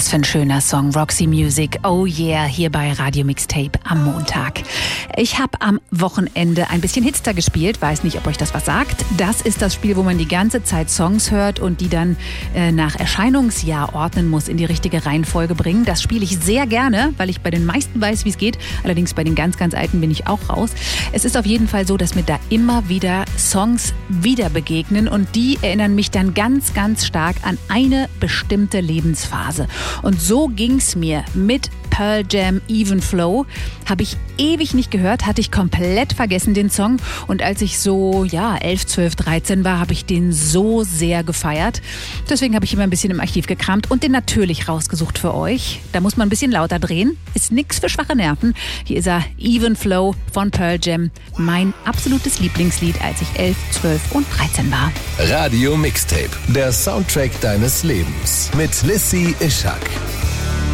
Was für ein schöner Song, Roxy Music, oh yeah, hier bei Radio Mixtape am Montag. Ich habe am Wochenende ein bisschen Hitster gespielt, weiß nicht, ob euch das was sagt. Das ist das Spiel, wo man die ganze Zeit Songs hört und die dann nach Erscheinungsjahr ordnen muss, in die richtige Reihenfolge bringen. Das spiele ich sehr gerne, weil ich bei den meisten weiß, wie es geht. Allerdings bei den ganz, ganz alten bin ich auch raus. Es ist auf jeden Fall so, dass mir da immer wieder Songs wieder begegnen und die erinnern mich dann ganz, ganz stark an eine bestimmte Lebensphase. Und so ging's mir mit Pearl Jam Even Flow. Habe ich ewig nicht gehört, hatte ich komplett vergessen den Song. Und als ich so 11, 12, 13 war, habe ich den so sehr gefeiert. Deswegen habe ich immer ein bisschen im Archiv gekramt und den natürlich rausgesucht für euch. Da muss man ein bisschen lauter drehen. Ist nix für schwache Nerven. Hier ist er, Even Flow von Pearl Jam. Mein absolutes Lieblingslied, als ich 11, 12 und 13 war. Radio Mixtape, der Soundtrack deines Lebens mit Lissy Ishak.